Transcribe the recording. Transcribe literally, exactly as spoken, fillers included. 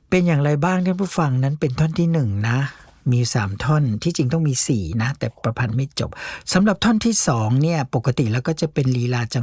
เป็นอย่างไรบ้างท่านผู้ฟังนั้นเป็นท่อนที่หนึ่งนะมีสามท่อนที่จริงต้องมีสี่นะแต่ประพันธ์ไม่จบสำหรับท่อนที่สองเนี่ยปกติแล้วก็จะเป็นลีลาจัง